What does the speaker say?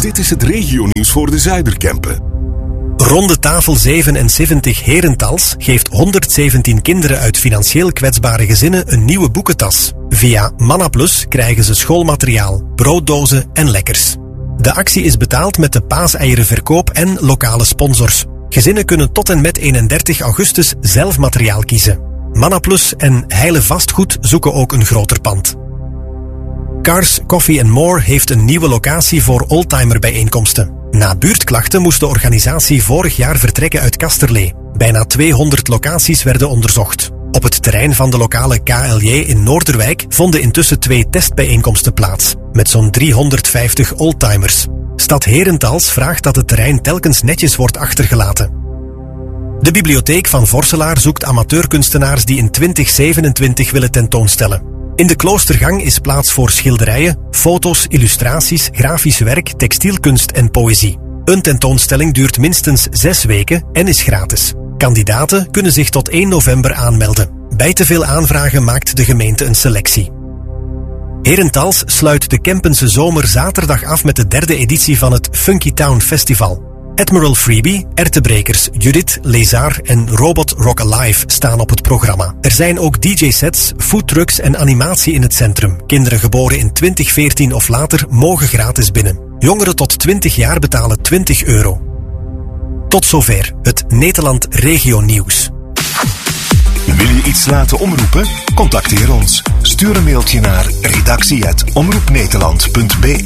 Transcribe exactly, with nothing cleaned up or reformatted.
Dit is het regionieuws voor de Zuiderkempen. Ronde tafel zevenenzeventig Herentals geeft honderdzeventien kinderen uit financieel kwetsbare gezinnen een nieuwe boekentas. Via MannaPlus krijgen ze schoolmateriaal, brooddozen en lekkers. De actie is betaald met de paaseierenverkoop en lokale sponsors. Gezinnen kunnen tot en met eenendertig augustus zelf materiaal kiezen. MannaPlus en Heile Vastgoed zoeken ook een groter pand. Cars Coffee and More heeft een nieuwe locatie voor oldtimerbijeenkomsten. Na buurtklachten moest de organisatie vorig jaar vertrekken uit Kasterlee. Bijna tweehonderd locaties werden onderzocht. Op het terrein van de lokale K L J in Noorderwijk vonden intussen twee testbijeenkomsten plaats, met zo'n driehonderdvijftig oldtimers. Stad Herentals vraagt dat het terrein telkens netjes wordt achtergelaten. De bibliotheek van Vorselaar zoekt amateurkunstenaars die in twintig zevenentwintig willen tentoonstellen. In de Kloostergang is plaats voor schilderijen, foto's, illustraties, grafisch werk, textielkunst en poëzie. Een tentoonstelling duurt minstens zes weken en is gratis. Kandidaten kunnen zich tot één november aanmelden. Bij te veel aanvragen maakt de gemeente een selectie. Herentals sluit de Kempense zomer zaterdag af met de derde editie van het Funky Town Festival. Admiral Freebie, Ertebrekers, Judith, Lézard en Robot Rock Alive staan op het programma. Er zijn ook D J-sets, foodtrucks en animatie in het centrum. Kinderen geboren in twintig veertien of later mogen gratis binnen. Jongeren tot twintig jaar betalen twintig euro. Tot zover het Nederland Regio Nieuws. Wil je iets laten omroepen? Contacteer ons. Stuur een mailtje naar redactie apenstaartje omroepnederland punt be.